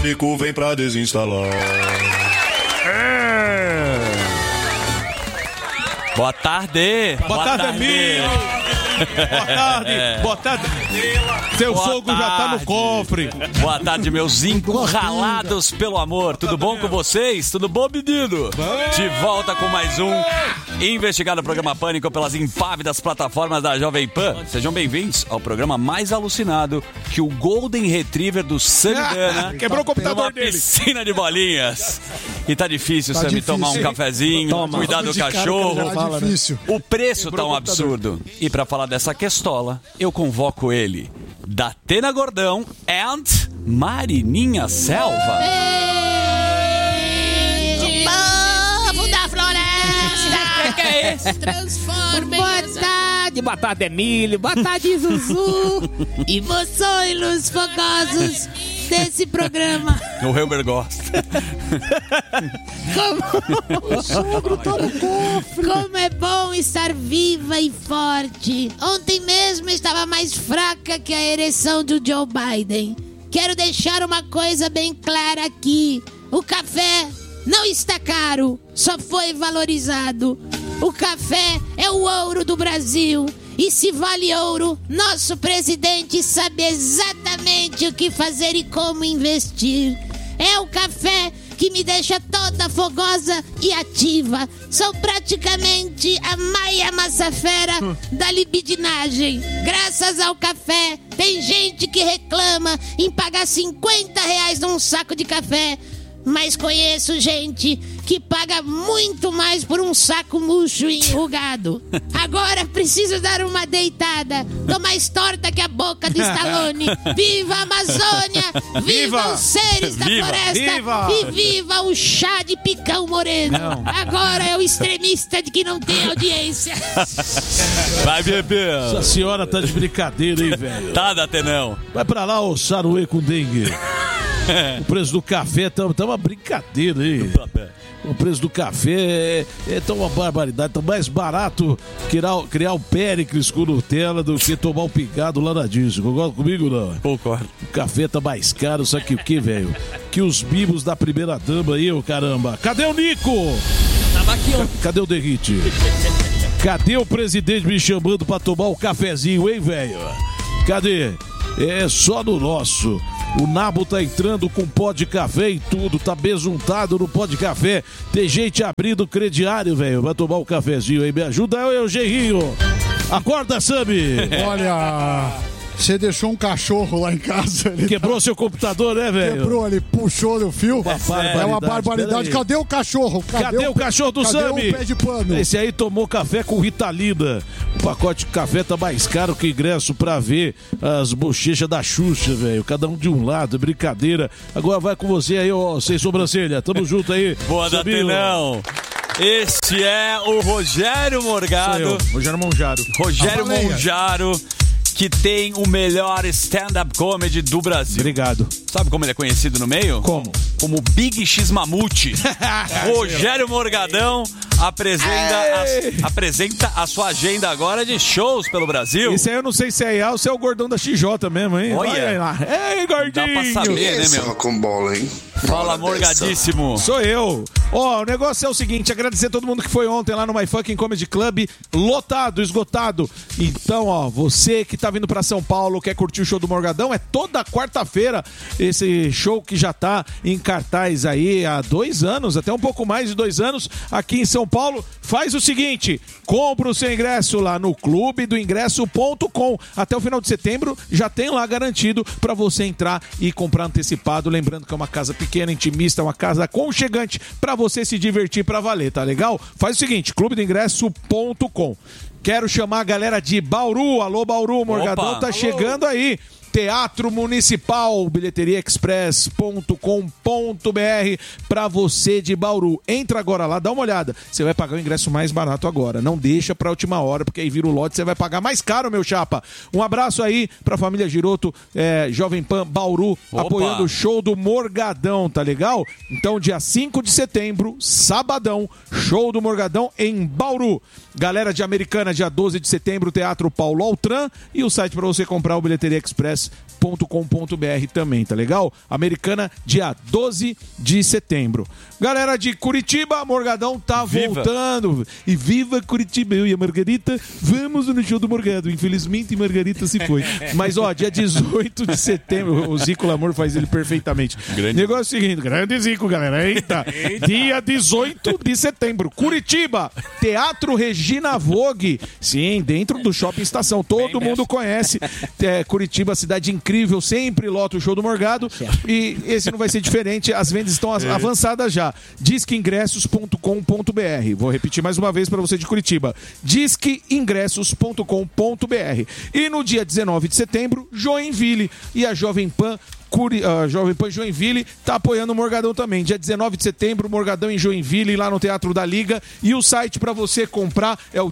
Vem pra desinstalar. Boa tarde. Boa tarde, Emílio. Boa tarde. Seu sogro já tá no cofre. Boa tarde, meus encurralados pelo amor. Tudo bom com vocês? Tudo bom, menino? De volta com mais um Investigado Programa Pânico pelas impávidas plataformas da Jovem Pan. Sejam bem-vindos ao programa mais alucinado que o Golden Retriever do Samidana. Quebrou o computador dele. Piscina de bolinhas. E tá difícil, Sammy, tomar um cafezinho, cuidar do cachorro. Tá difícil. O preço tá um absurdo. E pra falar dessa questola, eu convoco ele, Datena Gordão and Marininha Selva. Povo da floresta! Que é isso? Boa tarde, Emílio. Boa tarde, Zuzu. E moçoilos fogosos desse programa. O Helber gosta. Como é bom estar viva e forte. Ontem mesmo estava mais fraca que a ereção do Joe Biden. Quero deixar uma coisa bem clara aqui. O café não está caro, só foi valorizado. O café é o ouro do Brasil. E se vale ouro, nosso presidente sabe exatamente o que fazer e como investir. É o café que me deixa toda fogosa e ativa. Sou praticamente a Maia Massafera da libidinagem. Graças ao café, tem gente que reclama em pagar R$50 num saco de café. Mas conheço gente que paga muito mais por um saco murcho e enrugado. Agora preciso dar uma deitada. Tô mais torta que a boca do Stallone. Viva a Amazônia! Viva os seres da floresta! E viva o chá de picão moreno! Não. Agora é o extremista de que não tem audiência. Vai, bebê. Essa senhora tá de brincadeira, hein, velho? Tá, Datenão. Vai pra lá, ô Saruê com dengue. O preço do café tá uma brincadeira aí. O preço do café tá uma barbaridade. Tá mais barato criar um Péricles com Nutella do que tomar um pingado lá na Disney. Concorda comigo, não? Concordo. O café tá mais caro, só que o que, velho? Que os mimos da primeira dama aí, ô caramba. Cadê o Nico? Tava aqui, ó. Cadê o Derrite? Cadê o presidente me chamando pra tomar um cafezinho, hein, velho? Cadê? É só no nosso. O Nabo tá entrando com pó de café e tudo, tá besuntado no pó de café. Tem gente abrindo o crediário, velho. Vai tomar um cafezinho aí, me ajuda eu, Gerrinho. Acorda, Sami. Olha, você deixou um cachorro lá em casa. Quebrou seu computador, né, velho? Quebrou, ele puxou no fio. É uma barbaridade. Cadê o cachorro? Cadê o cachorro do Sami? Cadê o pé de pano? Esse aí tomou café com Ritalina. O pacote de café tá mais caro que ingresso pra ver as bochechas da Xuxa, velho. Cada um de um lado, é brincadeira. Agora vai com você aí, ó, sem sobrancelha. Tamo junto aí. Boa, Datenão. Este é o Rogério Morgado. Rogério Monjaro. Rogério Monjaro, que tem o melhor stand-up comedy do Brasil. Obrigado. Sabe como ele é conhecido no meio? Como? Como Big X Mamute. Rogério Morgadão apresenta a sua agenda agora de shows pelo Brasil. Isso aí eu não sei se é real ou se é o gordão da XJ mesmo, hein? Olha lá. Ei, gordinho! Dá pra saber, né, meu? Com bola, hein? Fala, Morgadíssimo. Sou eu. Ó, o negócio é o seguinte, agradecer a todo mundo que foi ontem lá no My Fucking Comedy Club, lotado, esgotado. Então, ó, você que tá vindo pra São Paulo, quer curtir o show do Morgadão, é toda quarta-feira esse show que já tá em cartaz aí há 2 anos, até um pouco mais de 2 anos, aqui em São Paulo. Faz o seguinte, compra o seu ingresso lá no clubedoingresso.com. Até o final de setembro já tem lá garantido pra você entrar e comprar antecipado. Lembrando que é uma casa pequena, intimista, uma casa aconchegante pra você se divertir pra valer, tá legal? Faz o seguinte, clubedoingresso.com. Quero chamar a galera de Bauru. Alô, Bauru, Morgadão tá chegando aí. Teatro Municipal, bilheteriaexpress.com.br pra você de Bauru. Entra agora lá, dá uma olhada. Você vai pagar o ingresso mais barato agora. Não deixa pra última hora, porque aí vira o lote, você vai pagar mais caro, meu chapa. Um abraço aí pra família Giroto, Jovem Pan Bauru, apoiando o show do Morgadão, tá legal? Então, dia 5 de setembro, sabadão, show do Morgadão em Bauru. Galera de Americana, dia 12 de setembro, Teatro Paulo Altran. E o site pra você comprar o Bilheteria Express, americanaexpress.com.br também, tá legal? Americana, dia 12 de setembro. Galera de Curitiba, Morgadão tá voltando. E viva Curitiba, eu e a Margarita vamos no show do Morgado. Infelizmente, Margarita se foi. Mas, ó, dia 18 de setembro, o Zico Lamour faz ele perfeitamente. Negócio é o seguinte, grande Zico, galera. Eita. Dia 18 de setembro, Curitiba, Teatro Regina Vogue. Sim, dentro do Shopping Estação. Todo mundo conhece. Curitiba, cidade incrível, sempre lota o show do Morgado. E esse não vai ser diferente. As vendas estão avançadas já. Disqueingressos.com.br. Vou repetir mais uma vez para você de Curitiba. Disqueingressos.com.br. E no dia 19 de setembro, Joinville. E a Jovem Pan Joinville tá apoiando o Morgadão também. Dia 19 de setembro, Morgadão em Joinville, lá no Teatro da Liga. E o site para você comprar é o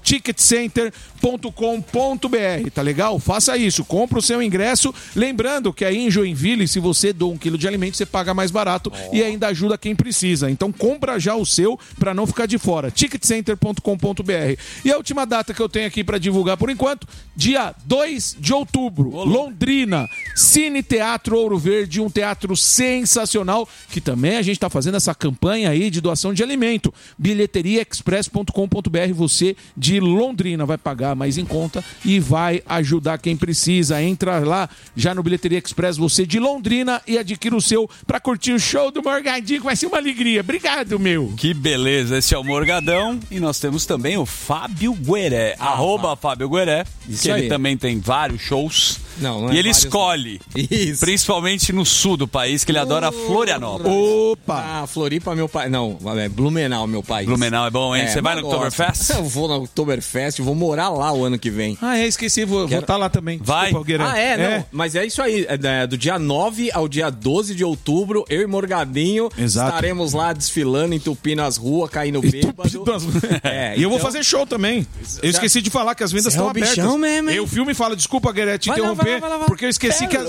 ticketcenter.com.br, tá legal? Faça isso, compra o seu ingresso. Lembrando que aí em Joinville, se você doa 1 quilo de alimento, você paga mais barato e ainda ajuda quem precisa. Então compra já o seu para não ficar de fora. ticketcenter.com.br. E a última data que eu tenho aqui para divulgar por enquanto, dia 2 de outubro, Londrina, Cine Teatro Ouro Verde, um teatro sensacional, que também a gente está fazendo essa campanha aí de doação de alimento. bilheteriaexpress.com.br. Você de Londrina vai pagar mais em conta e vai ajudar quem precisa. Entra lá já no Bilheteria Express, você de Londrina, e adquira o seu para curtir o show do Morgadinho, que vai ser uma alegria. Obrigado, meu. Que beleza, esse é o Morgadão. E nós temos também o Fábio Gueré, @Fábio Gueré, que ele também tem vários shows. Não e ele escolhe, principalmente no sul do país, que ele adora Florianópolis. Opa! Floripa, meu pai. Não, é Blumenau, meu país. Blumenau é bom, hein? Você vai no Oktoberfest? Eu vou no Oktoberfest, vou morar lá o ano que vem. Esqueci, vou estar lá também. Vai? Desculpa, não. Mas é isso aí, do dia 9 ao dia 12 de outubro, eu e Morgadinho estaremos lá desfilando, entupindo as ruas, caindo bêbado. E eu vou fazer show também. Eu esqueci de falar que as vendas estão abertas. Eu filme e falo, desculpa, Gueré, te interromper. Porque eu esqueci que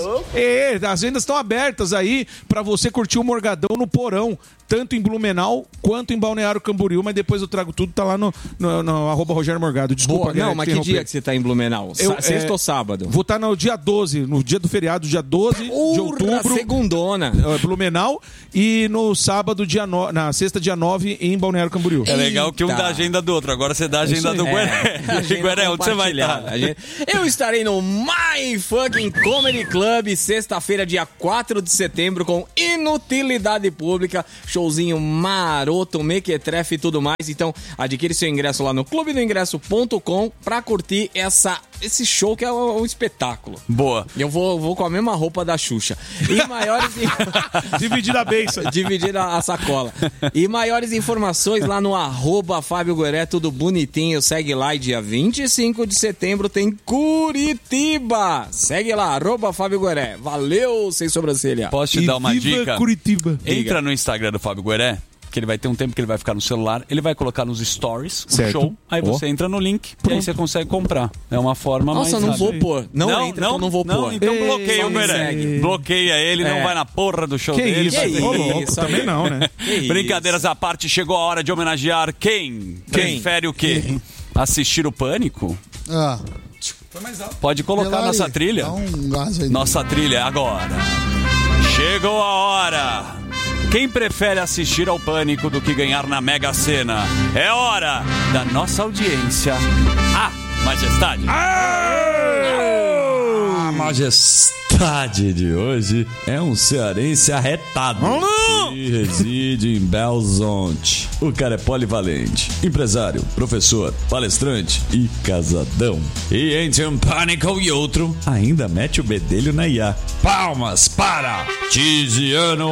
as vendas estão abertas aí pra você curtir o Morgadão no Porão, tanto em Blumenau quanto em Balneário Camboriú, mas depois eu trago tudo, tá lá no @Rogério Morgado. Desculpa, Não, mas que dia que você tá em Blumenau? Sexta ou sábado? Vou estar no dia 12, no dia do feriado, dia 12 de outubro. Segundona. Blumenau, e no sábado, na sexta, dia 9, em Balneário Camboriú. É legal que um dá a agenda do outro, agora você dá a agenda do Gueré. Gueré, onde você vai estar? Eu estarei no My Fucking Comedy Club, sexta-feira, dia 4 de setembro, com Inutilidade Pública, showzinho maroto, mequetrefe e tudo mais. Então, adquire seu ingresso lá no clubedoingresso.com pra curtir esse show que é um espetáculo. Boa. Eu vou com a mesma roupa da Xuxa. E maiores... Dividida a beiça. Dividida a sacola. E maiores informações lá no @Fábio Gueré, tudo bonitinho. Segue lá, e dia 25 de setembro tem Curitiba. Segue lá, @Fábio Gueré. Valeu, sem sobrancelha. Posso te dar uma dica? Curitiba. Entra no Instagram do Fábio Gueré, que ele vai ter um tempo que ele vai ficar no celular, ele vai colocar nos stories o show, aí você entra no link e aí você consegue comprar. É uma forma mais... Nossa, não vou pôr. Não vou pôr. Então bloqueia o Gueré. Bloqueia ele, não vai na porra do show dele. Que isso? Também não, né? Brincadeiras à parte, chegou a hora de homenagear quem prefere o quê? Assistir o Pânico? Pode colocar nossa trilha. Nossa trilha agora. Chegou a hora. Quem prefere assistir ao Pânico do que ganhar na Mega Sena? É hora da nossa audiência. Majestade. A majestade de hoje é um cearense arretado que reside em Belo Horizonte. O cara é polivalente, empresário, professor, palestrante e casadão. E entre um pânico e outro, ainda mete o bedelho na IA. Palmas para Tiziano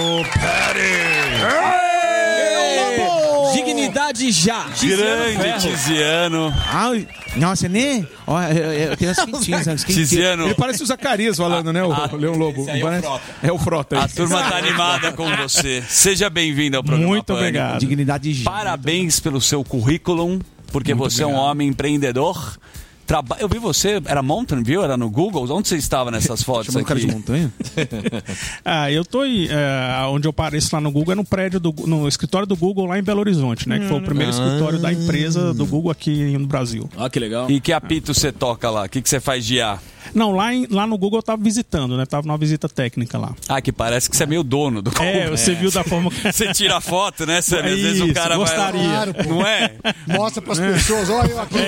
Pérez! Dignidade já. Grande Tiziano. Nossa, né? Eu tenho as quentinhas. Tiziano. Ele parece o Zacarias falando, né? O Leão Lobo. É o Frota. A turma tá animada com você. Seja bem-vindo ao programa Muito obrigado. Dignidade já. Parabéns pelo seu currículo, porque você é um homem empreendedor. Eu vi você, era Mountain View, era no Google? Onde você estava nessas fotos Chamando o cara aqui? de montanha? Eu tô onde eu apareço lá no Google, é no prédio, no escritório do Google lá em Belo Horizonte, né? Que foi o primeiro escritório da empresa do Google aqui no Brasil. Ah, que legal. E que apito você toca lá? O que você faz de IA? Não, lá no Google eu tava visitando, né? Tava numa visita técnica lá. Ah, que parece que você é meio dono do Google. Você viu da forma que... Você tira a foto, né, Sammy? Às vezes o cara gostaria. vai... Claro, pô. Não é? Mostra pras pessoas, olha eu aqui.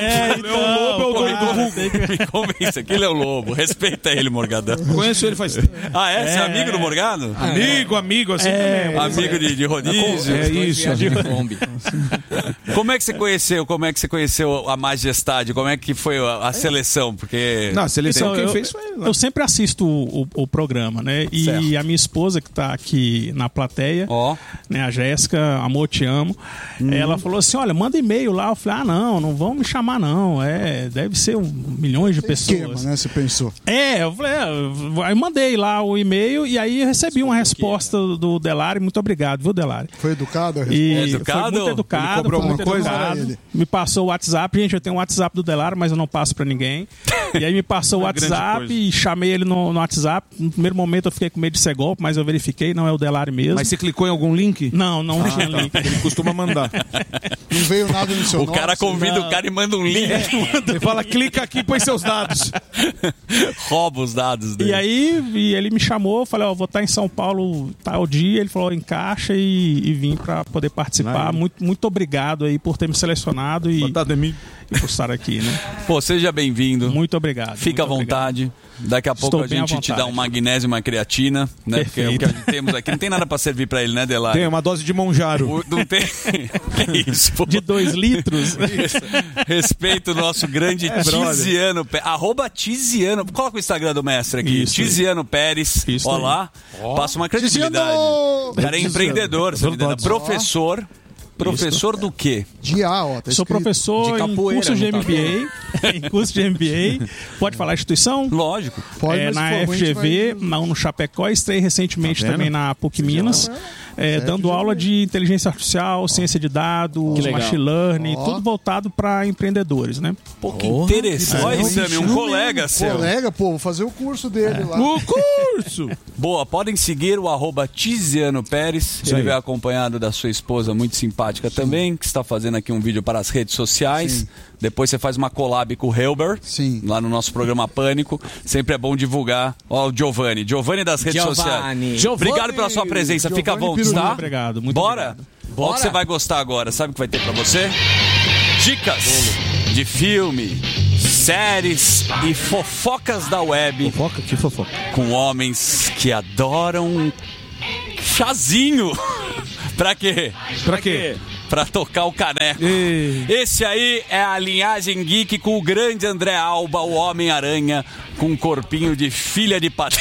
Me convence, aquele é o Lobo. Respeita ele, Morgadão. Conheço ele faz tempo. Ah, é? Você é amigo do Morgado? Amigo, assim também. Amigo de rodízio? É isso. Como é que você conheceu a Majestade? Como é que foi a seleção? Porque... Não, a seleção Então, quem fez foi ele. Eu sempre assisto o programa, né? E Certo. a minha esposa, que tá aqui na plateia, Ó. né? A Jéssica, amor, te amo. Ela falou assim: olha, manda e-mail lá. Eu falei: não vão me chamar, não. Deve ser milhões de pessoas. Esquema, né? Você pensou. Eu falei, aí mandei lá o e-mail e aí recebi uma resposta do Delari. Muito obrigado, viu, Delari? Foi educado a resposta? E educado? foi muito educado. Ele cobrou foi muito alguma coisa? educado. Ele. Me passou o WhatsApp. Gente, eu tenho o WhatsApp do Delari, mas eu não passo pra ninguém. E aí me passou o Uma grande WhatsApp coisa. e chamei ele no WhatsApp. No primeiro momento eu fiquei com medo de ser golpe, mas eu verifiquei, não é o Delari mesmo. Mas você clicou em algum link? Não tinha link. Ele costuma mandar. Não veio nada no seu O nome. cara convida o cara e manda um link. Ele fala, clica aqui e põe seus dados. Rouba os dados dele. E aí ele me chamou, eu falei, vou estar em São Paulo tal dia. Ele falou, encaixa e vim para poder participar. Muito obrigado aí por ter me selecionado e por estar aqui, né? Pô, seja bem-vindo. Muito obrigado. Fica à muito vontade. Daqui a pouco Estou a bem à gente te dá vontade. um magnésio e uma creatina, né? Porque é o que a gente temos aqui. Não tem nada pra servir pra ele, né, Delari? Tem uma dose de Monjaro. Não tem. Que isso, pô. De 2 litros. Respeito o nosso grande Tiziano Pérez. @Tiziano. Coloca o Instagram do mestre aqui. Isso aí. Tiziano Pérez. Isso Ó aí. lá. Passa uma credibilidade. Tiziano! O cara é empreendedor, você entendeu? Professor. Professor do quê? De A, ó. Tá Sou escrito. professor De em capoeira, curso de não tá MBA. Em curso de MBA. Pode falar a instituição? Lógico. Pode, mas Na se for ruim, a gente FGV, vai- no Chapecó, estrei recentemente também na PUC Minas, dando aula de inteligência artificial, ciência de dados, legal. machine learning, tudo voltado para empreendedores, né? Pô, que interessante. Olha, Sammy, um colega seu. Colega, pô, vou fazer o curso dele lá. O curso! Boa, podem seguir o @Tiziano Pérez. Ele veio acompanhado da sua esposa muito simpática também, que está fazendo aqui um vídeo para as redes sociais. Sim. Depois você faz uma collab com o Helber, Sim. lá no nosso programa Pânico. Sempre é bom divulgar. Ó, o Giovanni das redes Giovanni. sociais. Obrigado pela sua presença. Fica à Giovanni vontade, Pirulinha. tá? Obrigado, muito Bora? Bora. O que você vai gostar agora? Sabe o que vai ter pra você? Dicas de filme, séries e fofocas da web. Fofoca? Que fofoca? Com homens que adoram chazinho. Pra quê? Pra quê? Pra tocar o caneco. Ei. Esse aí é a linhagem geek com o grande André Alba, o Homem-Aranha, com um corpinho de filha de padeiro.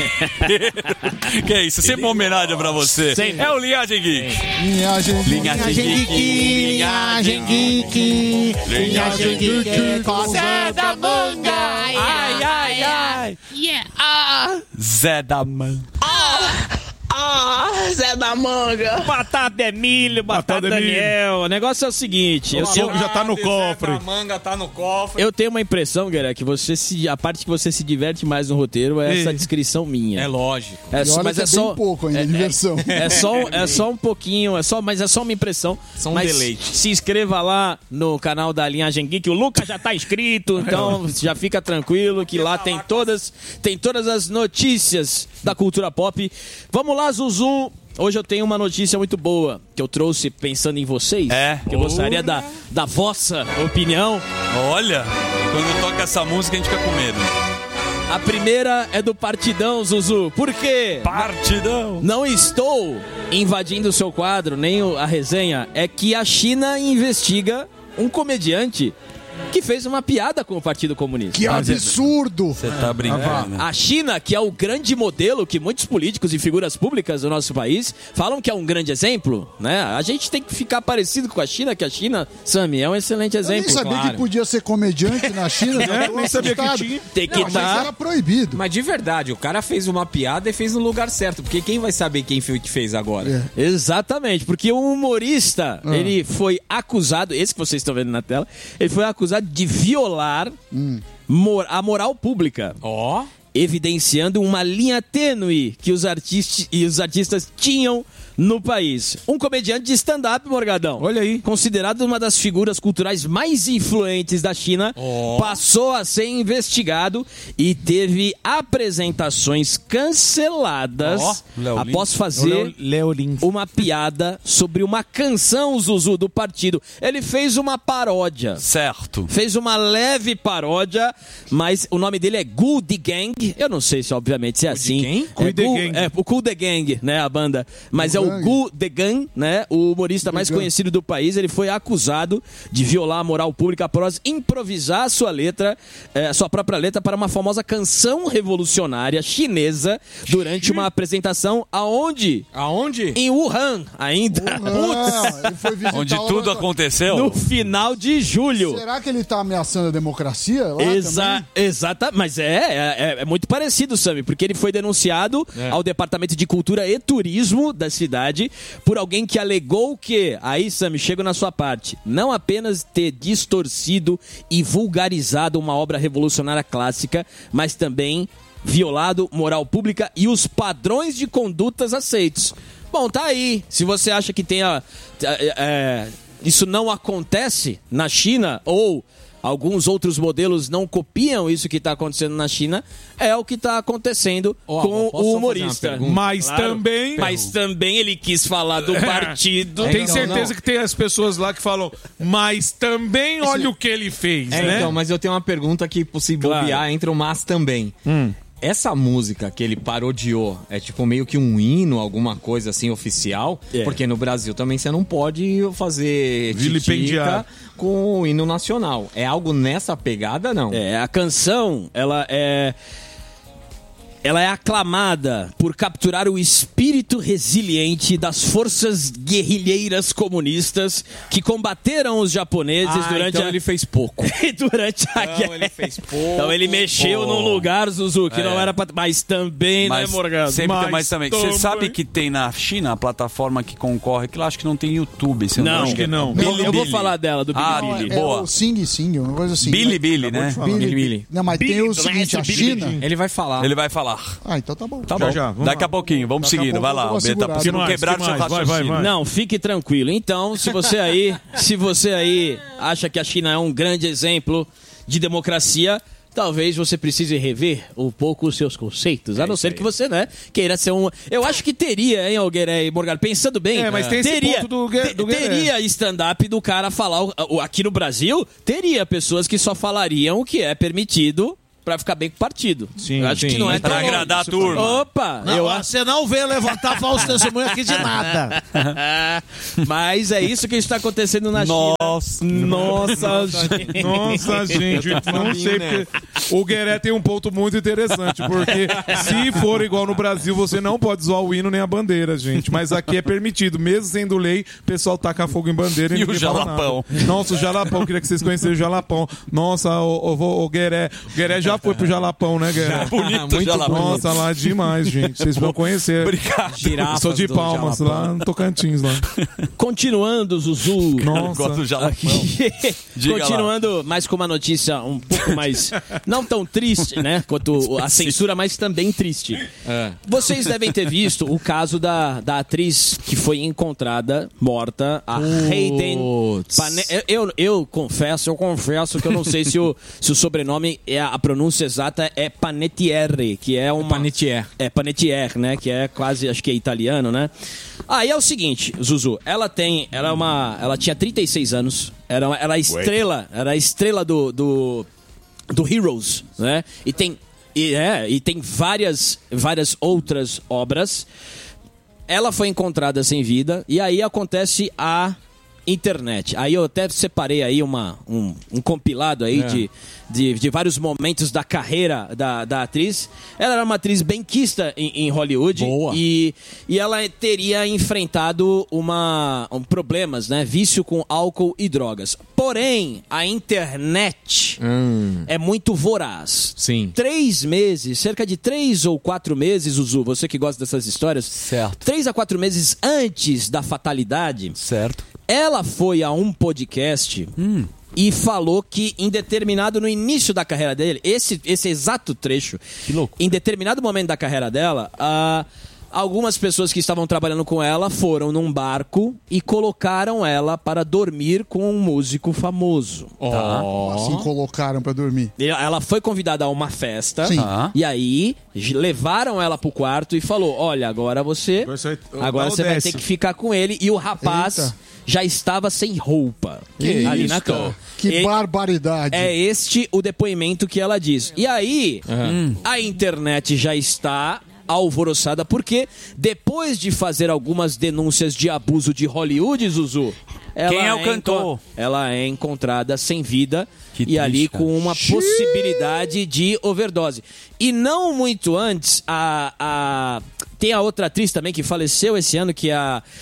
Que é isso? Sempre uma homenagem pra você. É o Linhagem Geek. Linhagem. Linhagem Geek. Linhagem geek, linhagem geek, Zé da Manga. Ai, ai, ai. Yeah. Zé da Man. Zé da Manga. Batata é milho, batata, Batata é milho. Daniel. O negócio é o seguinte. O fogo já tá no cofre. A manga tá no cofre. Eu tenho uma impressão, Guerra, que a parte que você se diverte mais no roteiro é essa descrição minha. É lógico. É E olha mas que é é só bem pouco ainda, diversão. É só um pouquinho, mas é só uma impressão. um Mas deleite. se inscreva lá no canal da Linhagem Geek. O Lucas já tá inscrito, então já fica tranquilo que lá tem todas as notícias da cultura pop. Vamos lá, Zuzu. Hoje eu tenho uma notícia muito boa que eu trouxe pensando em vocês. Que eu gostaria da vossa opinião. Olha, quando toca essa música a gente fica com medo. A primeira é do Partidão, Zuzu. Por quê? Partidão. Não estou invadindo o seu quadro, nem a resenha. É que a China investiga um comediante que fez uma piada com o Partido Comunista. Que absurdo! Você tá brincando, né? A China, que é o grande modelo que muitos políticos e figuras públicas do nosso país falam que é um grande exemplo, né? A gente tem que ficar parecido com a China, que a China, Sammy, é um excelente Eu nem exemplo. sabia claro. que podia ser comediante na China. nem sabia que tinha. Tem que Mas estar... era proibido. Mas de verdade, o cara fez uma piada e fez no lugar certo. Porque quem vai saber quem foi que fez agora? Exatamente, porque o humorista, ele foi acusado, esse que vocês estão vendo na tela, ele foi acusado acusado de violar a moral pública. Ó. Evidenciando uma linha tênue que os artistas tinham no país. Um comediante de stand-up, Morgadão. Olha aí. Considerado uma das figuras culturais mais influentes da China, passou a ser investigado e teve apresentações canceladas após fazer uma piada sobre uma canção, Zuzu, do partido. Ele fez uma paródia. Certo. Fez uma leve paródia, mas o nome dele é Gu The Gang. Eu não sei se, obviamente, se é assim. O Gu The Gang, né, a banda. Mas é o Gu The Gang, né, o humorista mais conhecido do país. Ele foi acusado de violar a moral pública após improvisar sua própria letra para uma famosa canção revolucionária chinesa durante uma apresentação aonde? Em Wuhan, ainda. Ele foi visitar Onde tudo aconteceu. No final de julho. Será que ele tá ameaçando a democracia lá também? Exato, mas é muito parecido, Sami, porque ele foi denunciado ao Departamento de Cultura e Turismo da cidade por alguém que alegou que, aí, Sami, chego na sua parte, não apenas ter distorcido e vulgarizado uma obra revolucionária clássica, mas também violado moral pública e os padrões de condutas aceitos. Bom, tá aí. Se você acha que isso não acontece na China ou alguns outros modelos não copiam isso que está acontecendo na China, é o que está acontecendo com o humorista. Mas também ele quis falar do partido. Tem certeza que tem as pessoas lá que falam, mas também olha o que ele fez, né? Então, mas eu tenho uma pergunta que, se bobear, entra o mas também. Essa música que ele parodiou é tipo meio que um hino, alguma coisa assim oficial? Porque no Brasil também você não pode fazer titica com o hino nacional. É algo nessa pegada, não? A canção, ela é aclamada por capturar o espírito resiliente das forças guerrilheiras comunistas que combateram os japoneses durante então ele fez pouco. Durante a guerra. Ele fez pouco. Então ele mexeu num lugar, Zuzu, que não era pra... Mas também, né, Morgado? Mas também. Você sabe que tem na China a plataforma que concorre, que eu acho que não tem YouTube. Não, acho que não. Eu vou falar dela, do Bilibili. Boa. O Sing Sing, uma coisa assim. Bilibili, né? Bilibili. Não, mas tem o seguinte, a China... Ele vai falar. Ah, então tá bom. Tá bom. Já. Daqui a pouquinho, vamos seguindo. Vai lá, Beta, porque não quebrar o seu raciocínio. Vai. Não, fique tranquilo. Então, se você aí acha que a China é um grande exemplo de democracia, talvez você precise rever um pouco os seus conceitos. A não ser que você, né, queira ser um... Eu acho que teria, hein, Algueré e Morgado, pensando bem... mas tem esse ponto do Gueré. Teria stand-up do cara falar... Aqui no Brasil, teria pessoas que só falariam o que é permitido... Pra ficar bem com o partido. Sim, eu acho que não é pra agradar a turma. Opa! Você não veio levantar falso testemunho aqui de nada. Mas é isso que está acontecendo na China. Nossa, gente. Nossa, gente. Não sei porque... O Gueré tem um ponto muito interessante, porque se for igual no Brasil, você não pode zoar o hino nem a bandeira, gente. Mas aqui é permitido. Mesmo sendo lei, o pessoal taca fogo em bandeira e o jalapão. Nossa, o jalapão. Queria que vocês conhecessem o jalapão. Nossa, o Gueré. O Gueré já foi pro jalapão, né, Gueré? Bonito jalapão. Nossa, lá demais, gente. Vocês vão conhecer. Obrigado. Eu sou de Palmas, lá no Tocantins, lá. Continuando, Zuzu. Nossa. Gosto do jalapão. Continuando, mas com uma notícia um pouco mais... Não tão triste, né? Quanto a censura, mas também triste. Vocês devem ter visto o caso da atriz que foi encontrada morta, a Hayden Eu confesso que eu não sei se o sobrenome, a pronúncia exata é Panettiere, que é uma... Panettiere, né? Que é quase, acho que é italiano, né? Aí é o seguinte, Zuzu, ela tinha 36 anos, era a estrela do Heroes, né? E tem várias outras obras. Ela foi encontrada sem vida e aí acontece a internet. Aí eu até separei aí um compilado aí de vários momentos da carreira da atriz. Ela era uma atriz benquista em Hollywood. Boa. E ela teria enfrentado problemas, né? Vício com álcool e drogas. Porém, a internet é muito voraz. Sim. 3 meses, cerca de 3 ou 4 meses, Zuzu, você que gosta dessas histórias. Certo. 3 a 4 meses antes da fatalidade. Certo. Ela foi a um podcast e falou que no início da carreira dele, esse exato trecho, que louco. Em determinado momento da carreira dela, algumas pessoas que estavam trabalhando com ela foram num barco e colocaram ela para dormir com um músico famoso. Assim colocaram pra dormir. Ela foi convidada a uma festa. Sim. E aí levaram ela pro quarto e falou: olha, agora você vai ter que ficar com ele. E o rapaz já estava sem roupa ali na cama. Que barbaridade. É este o depoimento que ela diz. E aí, a internet já está alvoroçada, porque depois de fazer algumas denúncias de abuso de Hollywood, Zuzu, quem é o cantor? Ela é encontrada sem vida que e triste, ali cara. com uma possibilidade de overdose. E não muito antes, tem a outra atriz também que faleceu esse ano, que é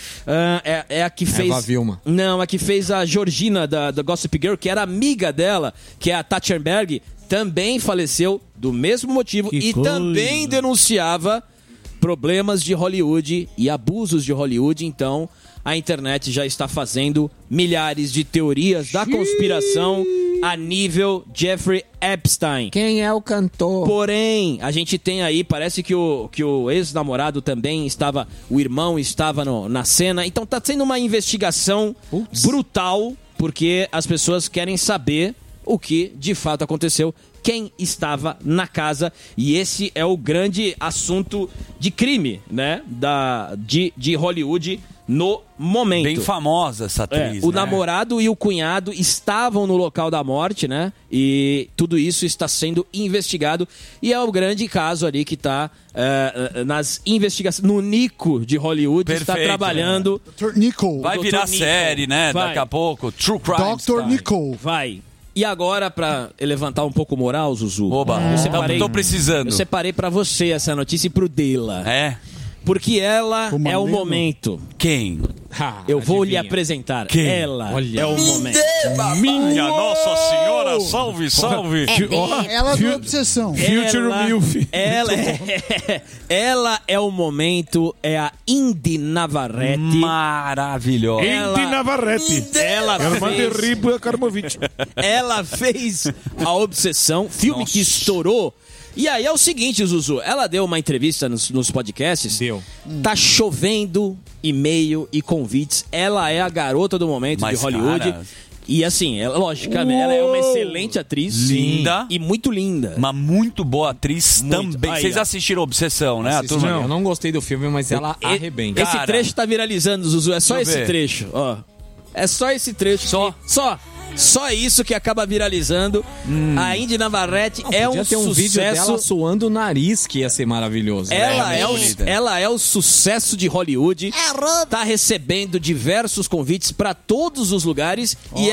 a que fez... Eva Vilma. Não, a que fez a Georgina da Gossip Girl, que era amiga dela, que é a Tatchenberg, também faleceu do mesmo motivo e também denunciava problemas de Hollywood e abusos de Hollywood. Então, a internet já está fazendo milhares de teorias da conspiração a nível Jeffrey Epstein. Quem é o cantor? Porém, a gente tem aí, parece que o ex-namorado também estava, o irmão estava na cena. Então tá sendo uma investigação brutal, porque as pessoas querem saber o que de fato aconteceu, quem estava na casa, e esse é o grande assunto de crime, né, de Hollywood no momento. Bem famosa essa atriz, O namorado e o cunhado estavam no local da morte, né, e tudo isso está sendo investigado, e é o grande caso ali que está nas investigações, no Nico de Hollywood. Perfeito, está trabalhando. Dr. Nico. Vai virar Dr. Nico. série, né, Vai. daqui a pouco, True Crime Dr. Style. Nico. Vai. E agora, pra levantar um pouco o moral, Zuzu, Oba, tô precisando. Eu separei pra você essa notícia e pro Dela. É? Porque ela Como é o amigo? momento. Quem? Eu vou lhe apresentar. Quem? Ela é o momento. Minha Nossa Senhora, salve, salve. Ela é obsessão. Future Milf. Ela é o momento, é a Indy Navarrete. Maravilhosa. Indy Navarrete. Ela fez a Obsessão, filme que estourou. E aí é o seguinte, Zuzu, ela deu uma entrevista nos podcasts. Tá chovendo e-mail e convites. Ela é a garota do momento de Hollywood. Cara, e assim, logicamente, ela é uma excelente atriz. Linda. E muito linda. Uma muito boa atriz Muito. também. Aí, Vocês ó. assistiram Obsessão, né? A Assisti, turma? eu não gostei do filme, mas ela arrebenta. Esse trecho tá viralizando, Zuzu. É só Deixa eu esse ver. trecho, ó. É só esse trecho. Só? Só isso que acaba viralizando. A Indy Navarrete é um Podia ter um vídeo dela sucesso. suando o nariz, que ia ser maravilhoso. Ela é o sucesso de Hollywood. Tá recebendo diversos convites para todos os lugares. E